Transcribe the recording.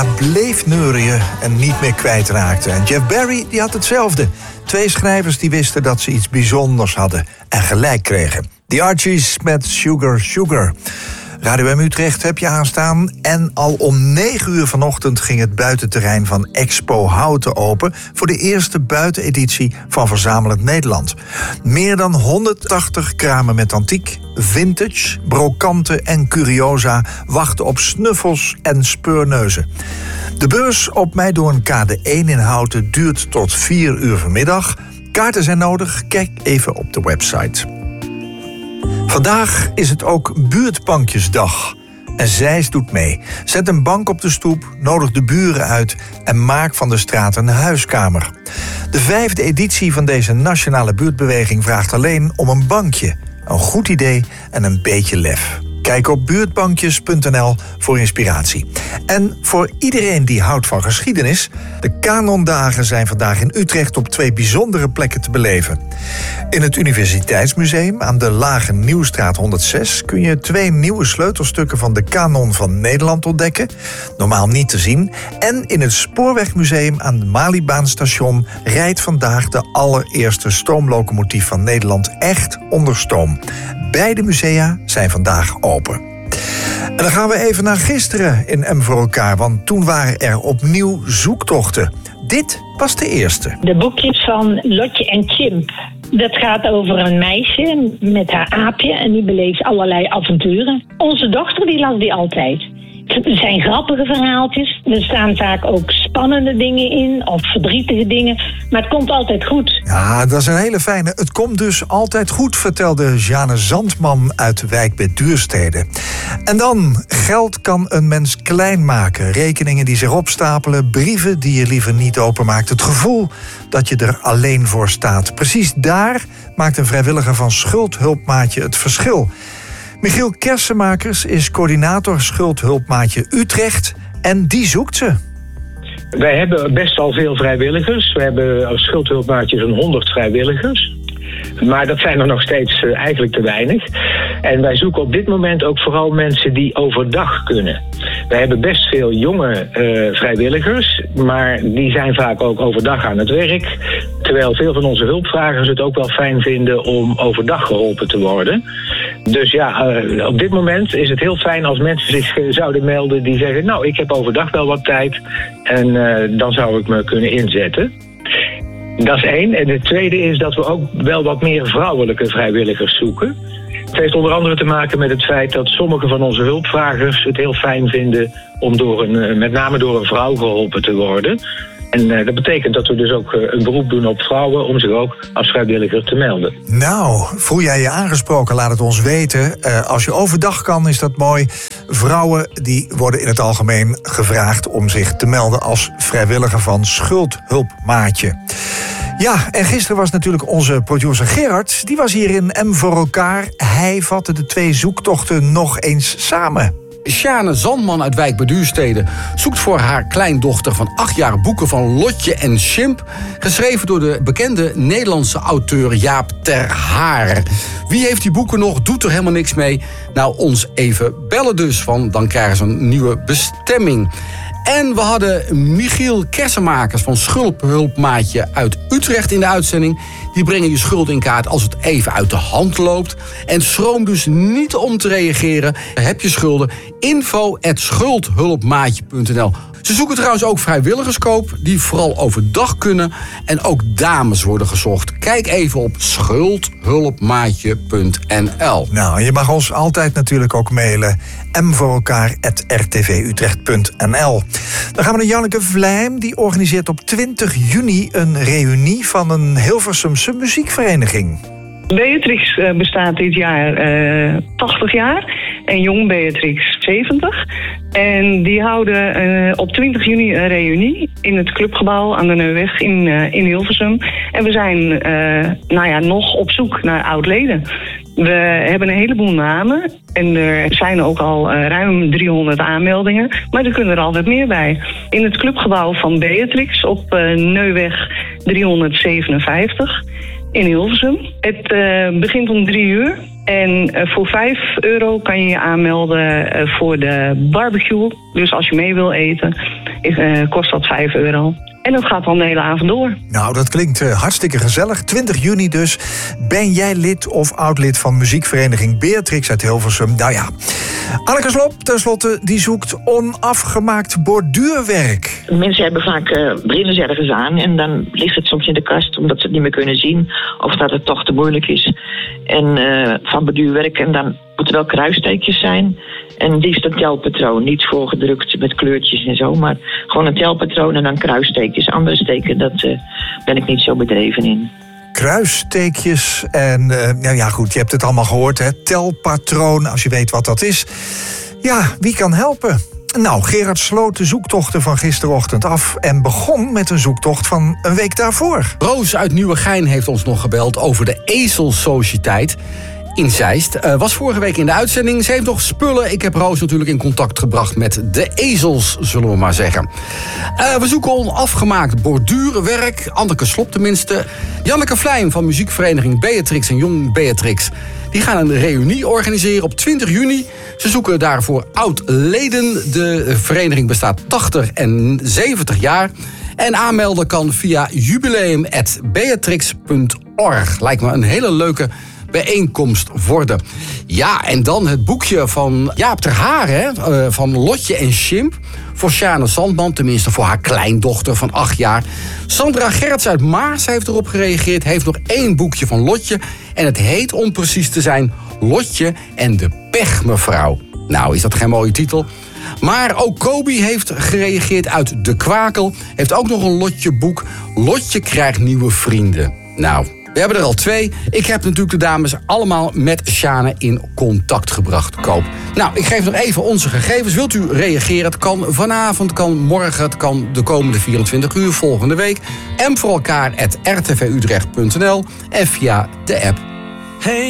bleef neurien en niet meer kwijtraakte. En Jeff Barry die had hetzelfde. 2 schrijvers die wisten dat ze iets bijzonders hadden en gelijk kregen. The Archies met Sugar Sugar. Radio M Utrecht heb je aanstaan en al om 9 uur vanochtend ging het buitenterrein van Expo Houten open voor de eerste buiteneditie van Verzamelend Nederland. Meer dan 180 kramen met antiek, vintage, brokanten en curiosa wachten op snuffels en speurneuzen. De beurs op Meidoornkade 1 in Houten duurt tot 4 uur vanmiddag. Kaarten zijn nodig, kijk even op de website. Vandaag is het ook buurtbankjesdag. En Zeist doet mee. Zet een bank op de stoep, nodig de buren uit en maak van de straat een huiskamer. De 5e editie van deze nationale buurtbeweging vraagt alleen om een bankje. Een goed idee en een beetje lef. Kijk op buurtbankjes.nl voor inspiratie. En voor iedereen die houdt van geschiedenis, de Kanondagen zijn vandaag in Utrecht op 2 bijzondere plekken te beleven. In het Universiteitsmuseum aan de Lage Nieuwstraat 106 kun je 2 nieuwe sleutelstukken van de kanon van Nederland ontdekken, normaal niet te zien. En in het Spoorwegmuseum aan het Malibaanstation rijdt vandaag de allereerste stoomlocomotief van Nederland echt onder stoom. Beide musea zijn vandaag open. En dan gaan we even naar gisteren in M voor elkaar, want toen waren er opnieuw zoektochten. Dit was de eerste. De boekjes van Lotje en Chimp. Dat gaat over een meisje met haar aapje en die beleeft allerlei avonturen. Onze dochter die las die altijd. Er zijn grappige verhaaltjes. Er staan vaak ook spannende dingen in of verdrietige dingen. Maar het komt altijd goed. Ja, dat is een hele fijne. Het komt dus altijd goed, vertelde Jeanne Zandman uit Wijk bij Duurstede. En dan, geld kan een mens klein maken. Rekeningen die zich opstapelen, brieven die je liever niet openmaakt. Het gevoel dat je er alleen voor staat. Precies daar maakt een vrijwilliger van Schuldhulpmaatje het verschil. Michiel Kersenmakers is coördinator Schuldhulpmaatje Utrecht en die zoekt ze. Wij hebben best al veel vrijwilligers. We hebben als Schuldhulpmaatje zo'n 100 vrijwilligers. Maar dat zijn er nog steeds eigenlijk te weinig. En wij zoeken op dit moment ook vooral mensen die overdag kunnen. Wij hebben best veel jonge vrijwilligers, maar die zijn vaak ook overdag aan het werk. Terwijl veel van onze hulpvragers het ook wel fijn vinden om overdag geholpen te worden. Dus ja, op dit moment is het heel fijn als mensen zich zouden melden die zeggen, nou, ik heb overdag wel wat tijd en dan zou ik me kunnen inzetten. Dat is 1. En het tweede is dat we ook wel wat meer vrouwelijke vrijwilligers zoeken. Het heeft onder andere te maken met het feit dat sommige van onze hulpvragers het heel fijn vinden om met name door een vrouw geholpen te worden. En dat betekent dat we dus ook een beroep doen op vrouwen om zich ook als vrijwilliger te melden. Nou, voel jij je aangesproken? Laat het ons weten. Als je overdag kan, is dat mooi. Vrouwen die worden in het algemeen gevraagd om zich te melden als vrijwilliger van Schuldhulpmaatje. Ja, en gisteren was natuurlijk onze producer Gerard. Die was hier in M voor elkaar. Hij vatte de 2 zoektochten nog eens samen. Jeanne Zandman uit Wijk bij Duurstede zoekt voor haar kleindochter van 8 jaar boeken van Lotje en Chimp, geschreven door de bekende Nederlandse auteur Jaap ter Haar. Wie heeft die boeken nog? Doet er helemaal niks mee? Nou, ons even bellen dus, van dan krijgen ze een nieuwe bestemming. En we hadden Michiel Kersenmakers van Schuldhulpmaatje uit Utrecht in de uitzending. Die brengen je schuld in kaart als het even uit de hand loopt. En schroom dus niet om te reageren. Heb je schulden? info@schuldhulpmaatje.nl. Ze zoeken trouwens ook vrijwilligerskoop die vooral overdag kunnen. En ook dames worden gezocht. Kijk even op schuldhulpmaatje.nl. Nou, je mag ons altijd natuurlijk ook mailen. mvoorelkaar@rtvutrecht.nl. Dan gaan we naar Janneke Vlijm. Die organiseert op 20 juni een reunie van een Hilversumse muziekvereniging. Beatrix bestaat dit jaar 80 jaar en Jong Beatrix 70. En die houden op 20 juni een reunie in het clubgebouw aan de Neuweg in Hilversum. En we zijn nog op zoek naar oud-leden. We hebben een heleboel namen en er zijn ook al ruim 300 aanmeldingen. Maar er kunnen er altijd meer bij. In het clubgebouw van Beatrix op Neuweg 357 in Hilversum. Het begint om 3 uur. En voor €5 kan je je aanmelden voor de barbecue. Dus als je mee wil eten, kost dat €5. En dat gaat dan de hele avond door. Nou, dat klinkt hartstikke gezellig. 20 juni dus. Ben jij lid of oud-lid van muziekvereniging Beatrix uit Hilversum? Nou ja, Anneke Slop, tenslotte, die zoekt onafgemaakt borduurwerk. Mensen hebben vaak brillen ergens aan en dan ligt het soms in de kast omdat ze het niet meer kunnen zien of dat het toch te moeilijk is. En van borduurwerk, en dan moeten wel kruissteekjes zijn. En liefst een telpatroon, niet voorgedrukt met kleurtjes en zo, maar gewoon een telpatroon en dan kruissteekjes. Andere steken, dat ben ik niet zo bedreven in. Kruissteekjes en, nou ja goed, je hebt het allemaal gehoord, hè? Telpatroon, als je weet wat dat is. Ja, wie kan helpen? Nou, Gerard sloot de zoektochten van gisterochtend af en begon met een zoektocht van een week daarvoor. Roos uit Nieuwegein heeft ons nog gebeld over de Ezelsociëteit in Zeist. Was vorige week in de uitzending. Ze heeft nog spullen. Ik heb Roos natuurlijk in contact gebracht met de ezels, zullen we maar zeggen. We zoeken onafgemaakt borduurwerk. Anneke Slop tenminste. Janneke Vlijm van muziekvereniging Beatrix en Jong Beatrix. Die gaan een reunie organiseren op 20 juni. Ze zoeken daarvoor oud-leden. De vereniging bestaat 80 en 70 jaar. En aanmelden kan via jubileum@beatrix.org. Lijkt me een hele leuke bijeenkomst worden. Ja, en dan het boekje van Jaap ter Haar, van Lotje en Chimp. Voor Sjane Sandman, tenminste voor haar kleindochter van 8 jaar. Sandra Gerrits uit Maars heeft erop gereageerd. Heeft nog 1 boekje van Lotje. En het heet, om precies te zijn, Lotje en de Pechmevrouw. Nou, is dat geen mooie titel? Maar ook Kobi heeft gereageerd uit De Kwakel. Heeft ook nog een Lotje boek. Lotje krijgt nieuwe vrienden. Nou, we hebben er al 2. Ik heb natuurlijk de dames allemaal met Sjane in contact gebracht, Koop. Nou, ik geef nog even onze gegevens. Wilt u reageren? Het kan vanavond, kan morgen, het kan de komende 24 uur, volgende week. En voor elkaar @rtvutrecht.nl en via de app.